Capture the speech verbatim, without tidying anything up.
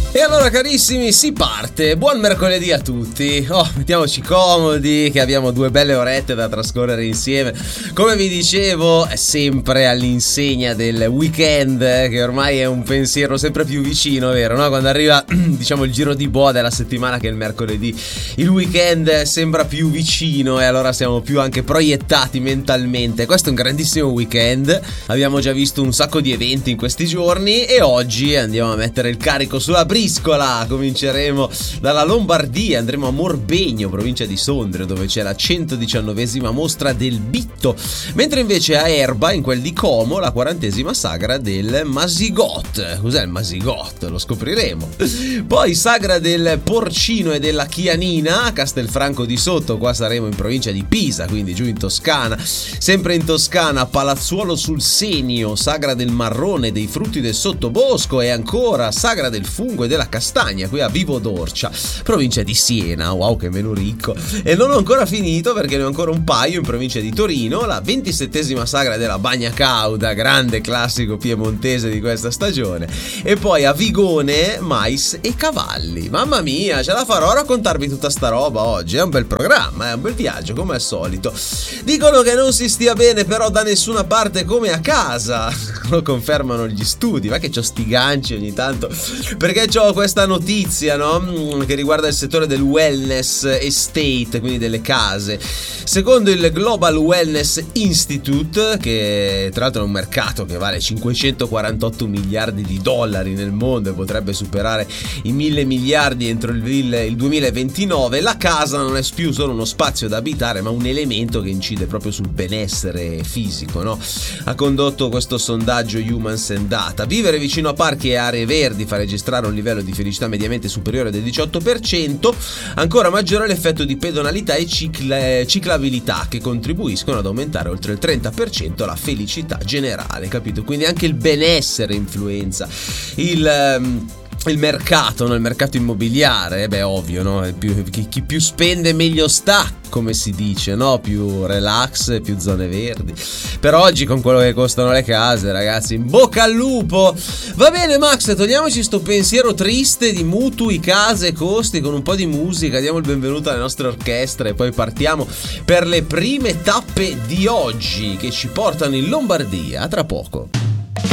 E allora carissimi, si parte. Buon mercoledì a tutti. Oh, mettiamoci comodi che abbiamo due belle orette da trascorrere insieme. Come vi dicevo, è sempre all'insegna del weekend, che ormai è un pensiero sempre più vicino, vero? No? Quando arriva, diciamo, il giro di boa della settimana, che è il mercoledì, il weekend sembra più vicino e allora siamo più anche proiettati mentalmente. Questo è un grandissimo weekend. Abbiamo già visto un sacco di eventi in questi giorni e oggi andiamo a mettere il carico sulla briscola. Cominceremo dalla Lombardia, andremo a Morbegno, provincia di Sondrio, dove c'è la centodiciannovesima mostra del Bitto, mentre invece a Erba, in quel di Como, la quarantesima sagra del Masigot. Cos'è il Masigot? Lo scopriremo. Poi sagra del porcino e della chianina a Castelfranco di Sotto, qua saremo in provincia di Pisa, quindi giù in Toscana. Sempre in Toscana, Palazzuolo sul Senio, sagra del marrone, dei frutti del sottobosco, e ancora sagra del fungo e della castagna qui a Vivo d'Orcia, provincia di Siena. Wow, che menù ricco! E non ho ancora finito, perché ne ho ancora un paio in provincia di Torino, la ventisettesima sagra della Bagna Cauda, grande classico piemontese di questa stagione, e poi a Vigone mais e cavalli. Mamma mia, ce la farò a raccontarvi tutta sta roba oggi. È un bel programma, è un bel viaggio come al solito. Dicono che non si stia bene però da nessuna parte come a casa, lo confermano gli studi. Ma che c'ho sti ganci ogni tanto, perché c'ho questa notizia, no? Che riguarda il settore del wellness estate, quindi delle case. Secondo il Global Wellness Institute, che tra l'altro è un mercato che vale cinquecentoquarantotto miliardi di dollari nel mondo e potrebbe superare i mille miliardi entro il, il duemilaventinove, la casa non è più solo uno spazio da abitare, ma un elemento che incide proprio sul benessere fisico, no? Ha condotto questo sondaggio Humans and Data. Vivere vicino a parchi e aree verdi fa registrare un livello di felicità mediamente superiore del diciotto per cento, ancora maggiore l'effetto di pedonalità e cicla- ciclabilità, che contribuiscono ad aumentare oltre il trenta per cento la felicità generale, capito? Quindi anche il benessere influenza il... Um, il mercato, no? Il mercato immobiliare, beh, ovvio, no? Più, chi, chi più spende meglio sta, come si dice, no? Più relax, più zone verdi. Per oggi, con quello che costano le case, ragazzi, in bocca al lupo. Va bene, Max, togliamoci sto pensiero triste di mutui, case, costi, con un po' di musica. Diamo il benvenuto alle nostre orchestre e poi partiamo per le prime tappe di oggi, che ci portano in Lombardia. A tra poco.